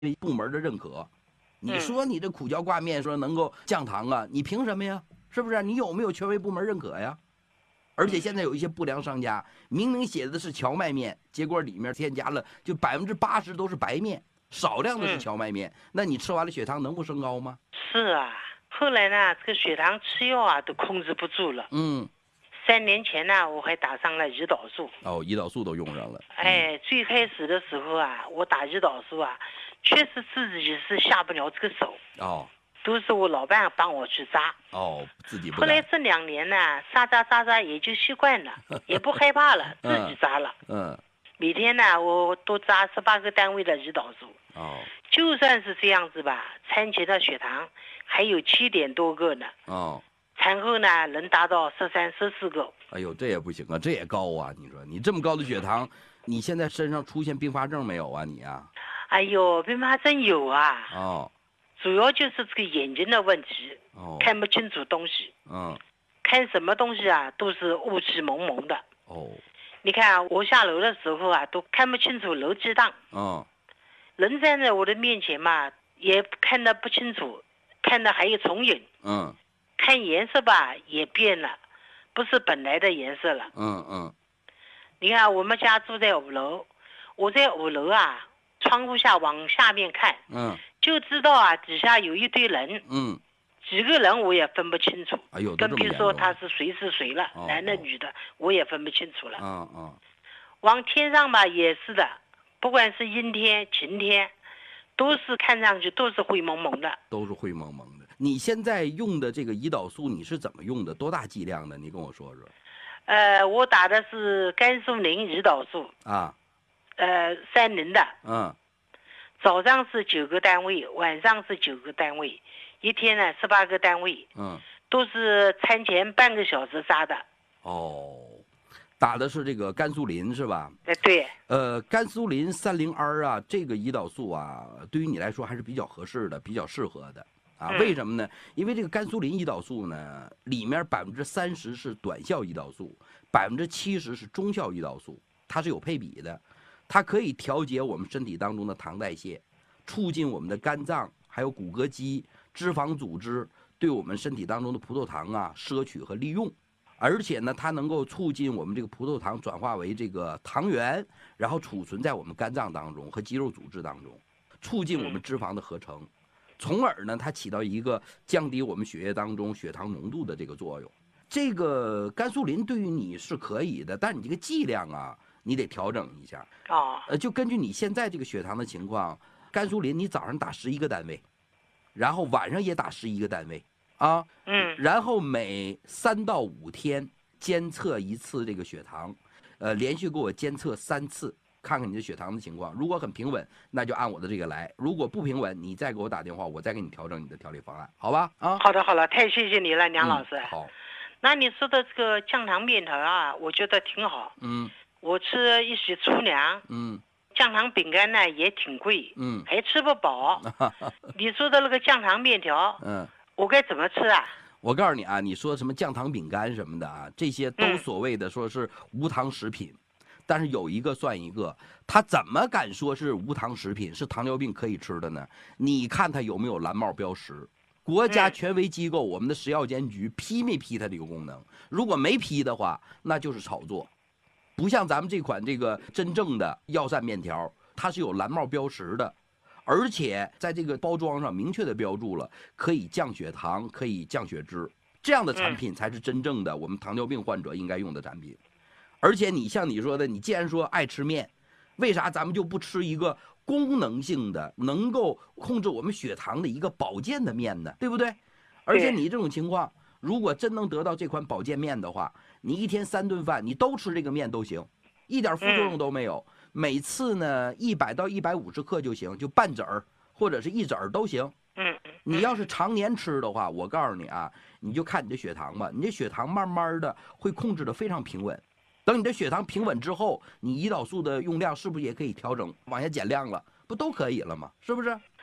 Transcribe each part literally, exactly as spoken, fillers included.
部门的认可。你嗯说你这苦椒挂面说能够降糖啊，你凭什么呀？是不是？你有没有权威部门认可呀？而且现在有一些不良商家，明明写的是荞麦面，结果里面添加了就百分之八十都是白面，少量的是荞麦面，那你吃完了血糖能不升高吗？ 是啊，后来呢，这个血糖吃药啊都控制不住了。 嗯， 三年前呢，我还打上了胰岛素。 哦，胰岛素都用上了。嗯、 哎，最开始的时候啊，我打胰岛素啊，确实自己是下不了这个手。 哦。 都是我老伴帮我去扎。 哦，自己不后来这两年呢，扎扎扎扎也就习惯了，也不害怕了，自己扎了。 嗯。 每天呢，我都扎十八个单位的胰岛素。 哦。 就算是这样子吧，餐前的血糖还有七点多个呢。 哦。 产后呢，能达到十三、十四个。 哎呦，这也不行啊，这也高啊！你说你这么高的血糖，你现在身上出现并发症没有啊？你啊？ 哎呦，并发症有啊。 哦。 主要就是这个眼睛的问题， 哦， 看不清楚东西。 嗯。 看什么东西啊，都是雾气蒙蒙的。 哦。 你看啊，我下楼的时候啊，都看不清楚楼梯档。 嗯。 人站在我的面前嘛，也看得不清楚，看的还有重影。 嗯。 看颜色吧，也变了，不是本来的颜色了。 嗯嗯。 你看我们家住在五楼，我在五楼啊，窗户下往下面看。 嗯。 就知道啊，底下有一堆人。 嗯。 几个人我也分不清楚。 哎呦， 更别说他是谁是谁了， 哦、 男的女的，我也分不清楚了。 嗯嗯。 往天上吧也是的，不管是阴天晴天，都是看上去都是灰蒙蒙的。 都是灰蒙蒙的。你现在用的这个胰岛素你是怎么用的？多大剂量的？你跟我说说。 呃，我打的是甘肃宁胰岛素。 啊。 呃，三零的。 嗯。 早上是九个单位，晚上是九个单位，一天呢十八个单位。 嗯。 都是餐前半个小时扎的。 哦，打的是这个甘肃林是吧？ 哎，对。 呃，甘肃林三零 R 啊，这个胰岛素啊，对于你来说还是比较合适的，比较适合的啊。 嗯、 为什么呢？因为这个甘肃林胰岛素呢，里面百分之三十是短效胰岛素，百分之七十是中效胰岛素，它是有配比的。它可以调节我们身体当中的糖代谢，促进我们的肝脏、还有骨骼肌、脂肪组织对我们身体当中的葡萄糖啊摄取和利用，而且呢，它能够促进我们这个葡萄糖转化为这个糖原，然后储存在我们肝脏当中和肌肉组织当中，促进我们脂肪的合成，从而呢，它起到一个降低我们血液当中血糖浓度的这个作用。这个甘肃林对于你是可以的，但你这个剂量啊，你得调整一下。 哦。 呃，就根据你现在这个血糖的情况，甘肃林你早上打十一个单位，然后晚上也打十一个单位啊。 嗯。 然后每三到五天监测一次这个血糖，呃，连续给我监测三次，看看你的血糖的情况。如果很平稳，那就按我的这个来；如果不平稳，你再给我打电话，我再给你调整你的调理方案，好吧？啊。 好的，好了，太谢谢你了，梁老师。 嗯、好。 那你说的这个降糖面条啊，我觉得挺好。 嗯。 我吃一些粗粮。 嗯。 降糖饼干呢也挺贵。 嗯。 还吃不饱。你说的那个降糖面条， 嗯， 我该怎么吃啊？ 我告诉你啊，你说什么降糖饼干什么的啊，这些都所谓的说是无糖食品，嗯、但是有一个算一个，他怎么敢说是无糖食品，是糖尿病可以吃的呢？你看他有没有蓝帽标识？国家权威机构，我们的食药监局批没批它这个功能？如果没批的话，那就是炒作。不像咱们这款这个真正的药膳面条，它是有蓝帽标识的，而且在这个包装上明确的标注了可以降血糖，可以降血脂，这样的产品才是真正的我们糖尿病患者应该用的产品。而且你像你说的，你既然说爱吃面，为啥咱们就不吃一个功能性的能够控制我们血糖的一个保健的面呢？对不对？而且你这种情况，如果真能得到这款保健面的话，你一天三顿饭你都吃这个面都行，一点副作用都没有。每次呢一百到一百五十克就行，就半子儿或者是一子儿都行。 嗯。 你要是常年吃的话，我告诉你啊，你就看你的血糖吧，你的血糖慢慢的会控制的非常平稳。等你的血糖平稳之后，你胰岛素的用量是不是也可以调整往下减量了？不都可以了吗？是不是？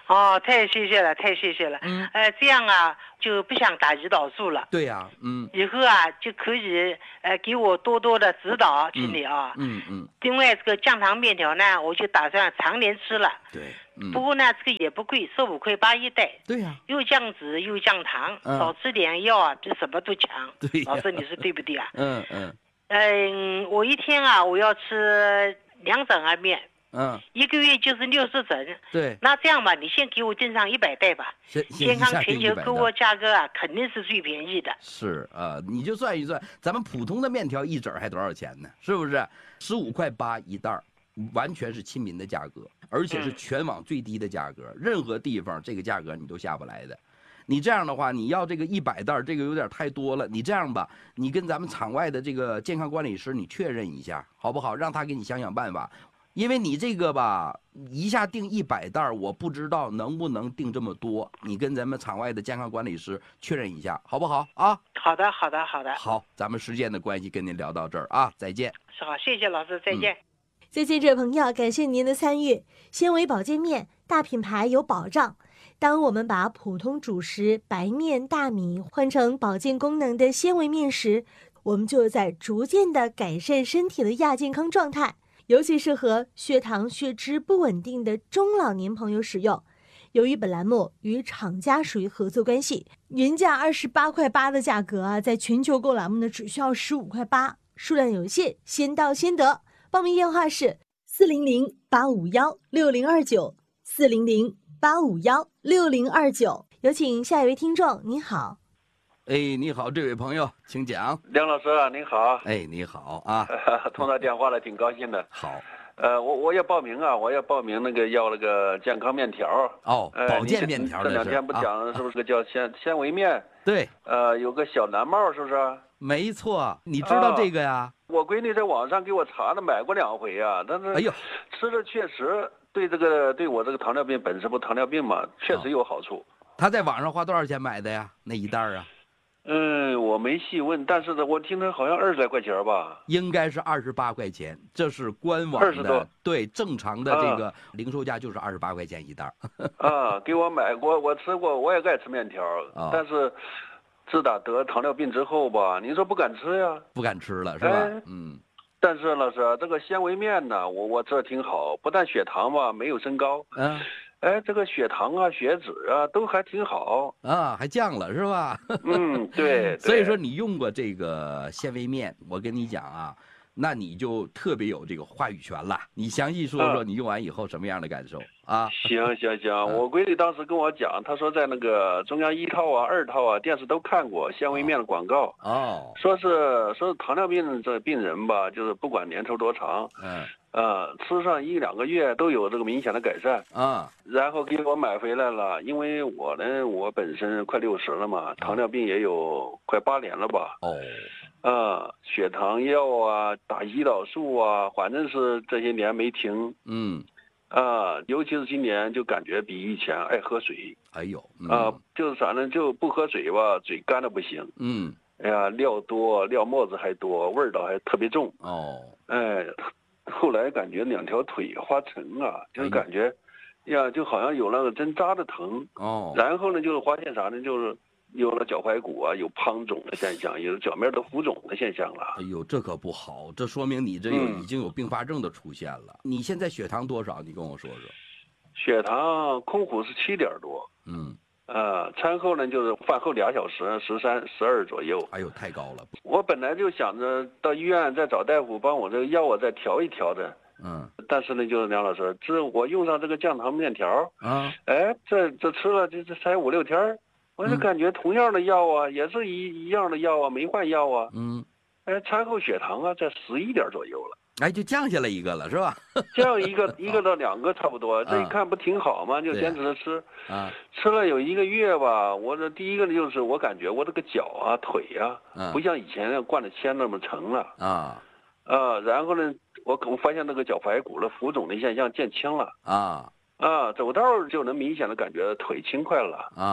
哦，太谢谢了，太谢谢了。 嗯， 呃，这样啊，就不想打胰岛素了。 对呀、啊，嗯， 以后啊，就可以呃给我多多的指导，请你啊。 嗯嗯。 另外，这个降糖面条呢，我就打算常年吃了。 对，嗯。 不过呢，这个也不贵，十五块八一袋。 对呀、啊。 又降脂又降糖， 嗯、 少吃点药啊，比什么都强。 对、 老师，你说对不对啊？ 嗯嗯。 嗯，我一天啊，我要吃两整啊面。 嗯， 一个月就是六十整。 对， 那这样吧，你先给我订上一百袋吧。健康全球购物价格啊，肯定是最便宜的。 是啊、呃，你就算一算，咱们普通的面条一整还多少钱呢？是不是？十五块八一袋，完全是亲民的价格，而且是全网最低的价格，嗯、任何地方这个价格你都下不来的。你这样的话，你要这个一百袋，这个有点太多了。你这样吧，你跟咱们场外的这个健康管理师你确认一下，好不好？让他给你想想办法。因为你这个吧，一下订一百袋，我不知道能不能订这么多。你跟咱们场外的健康管理师确认一下，好不好啊？ 好的，好的，好的。 好，咱们时间的关系，跟您聊到这儿啊，再见。 是好，谢谢老师，再见。 嗯、 再见，这位朋友，感谢您的参与。纤维保健面，大品牌有保障。当我们把普通主食白面、大米换成保健功能的纤维面时，我们就在逐渐的改善身体的亚健康状态。尤其适合血糖、血脂不稳定的中老年朋友使用。由于本栏目与厂家属于合作关系，原价二十八块八的价格啊，在全球购栏目呢只需要十五块八，数量有限，先到先得。报名电话是四零零八五幺六零二九，四零零八五幺六零二九。有请下一位听众，您好。 哎，你好，这位朋友，请讲。 梁老师啊，您好。 哎，你好啊， 通到电话了，挺高兴的。 好， 呃，我我要报名啊，我要报名那个要那个健康面条。 哦，呃、保健面条。 这两天不讲是不是个叫纤纤维面？ 对。 呃，有个小蓝帽，是不是？ 没错，你知道这个呀？ 啊、我闺女在网上给我查了，买过两回啊，但是哎呦， 吃着确实对这个对我这个糖尿病本身不糖尿病嘛，确实有好处。 他、哦、在网上花多少钱买的呀？那一袋啊？ 嗯，我没细问，但是呢，我听他好像二十来块钱吧， 应该是二十八块钱，这是官网的， 二十多， 对，正常的这个零售价就是二十八块钱一袋。 啊，给我买过，我吃过，我也爱吃面条，哦、但是自打得糖尿病之后吧，你说不敢吃呀， 不敢吃了是吧？哎、嗯。 但是老师，这个纤维面呢，我我这挺好，不但血糖吧没有升高， 嗯。 哎，这个血糖啊、血脂啊都还挺好啊，还降了是吧？ 嗯，对。 所以说你用过这个纤维面，我跟你讲啊，那你就特别有这个话语权了。你详细说说你用完以后什么样的感受啊？ 行行行，我闺女当时跟我讲，她说在那个中央一套啊、二套啊电视都看过纤维面的广告哦， 说是说是糖尿病这病人吧，就是不管年头多长， 嗯。 呃，吃上一两个月都有这个明显的改善啊， 然后给我买回来了，因为我呢，我本身快六十了嘛，糖尿病也有快八年了吧。 哦， 啊，血糖药啊，打胰岛素啊，反正是这些年没停。 嗯， 啊，尤其是今年就感觉比以前爱喝水。 哎呦，嗯、 啊，就是反正就不喝水吧，嘴干的不行。 嗯， 哎呀，料多，料沫子还多，味道还特别重。 哦， 哎。后来感觉两条腿发沉啊，就是感觉，呀，就好像有那个针扎的疼。 哦。 然后呢，就是发现啥呢？就是有了脚踝骨啊，有滂肿的现象，有脚面都浮肿的现象了。 哎呦，这可不好，这说明你这有已经有并发症的出现了。嗯、你现在血糖多少？你跟我说说。 血糖空腹是七点多。 嗯。 呃，餐后呢就是饭后俩小时，十三、十二左右。 哎呦，太高了！ 我本来就想着到医院再找大夫帮我这个药啊再调一调的。 嗯。 但是呢，就是梁老师，这我用上这个降糖面条啊， 哎，这这吃了这这才五六天，我就感觉同样的药啊，嗯、也是一一样的药啊，没换药啊。 嗯。 哎，餐后血糖啊在十一点左右了。 哎，就降下来一个了，是吧？ 降一个一个到两个差不多，这一看不挺好吗？就坚持着吃， 啊， 吃了有一个月吧。我这第一个就是我感觉我这个脚啊、腿啊，不像以前灌的铅那么沉了啊啊。然后呢，我我发现那个脚踝骨的浮肿的现象减轻了啊啊，走道就能明显的感觉腿轻快了啊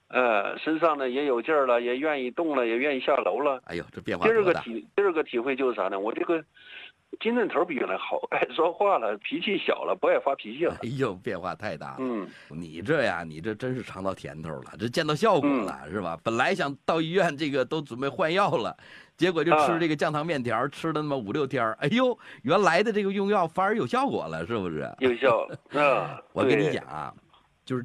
呃，身上呢也有劲儿了，也愿意动了，也愿意下楼了。 哎呦，这变化第二多大！ 个体第二个体会就是啥呢？我这个精神头比原来好，爱说话了，脾气小了，不爱发脾气了。 哎呦，变化太大了。 嗯， 你这呀，你这真是尝到甜头了，这见到效果了、嗯、是吧？本来想到医院这个都准备换药了，结果就吃这个降糖面条，啊、吃了那么五六天，哎呦，原来的这个用药反而有效果了，是不是？ 有效。啊， 我跟你讲啊。